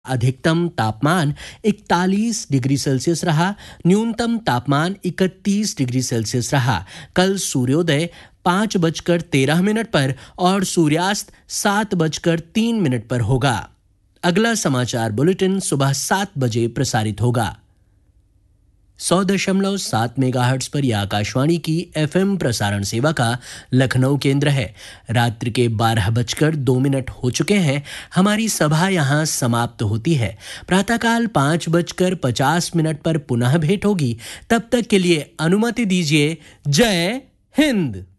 अधिकतम तापमान 41 degree Celsius रहा। न्यूनतम तापमान 31 डिग्री सेल्सियस रहा। कल सूर्योदय 5:13 पर और सूर्यास्त 7:03 पर होगा। अगला समाचार बुलेटिन सुबह 7 बजे प्रसारित होगा। 100.7 मेगाहर्ट्ज पर यह आकाशवाणी की एफएम प्रसारण सेवा का लखनऊ केंद्र है। रात्रि के 12:02 हो चुके हैं। हमारी सभा यहाँ समाप्त होती है। प्रातःकाल 5:50 पर पुनः भेंट होगी। तब तक के लिए अनुमति दीजिए। जय हिंद।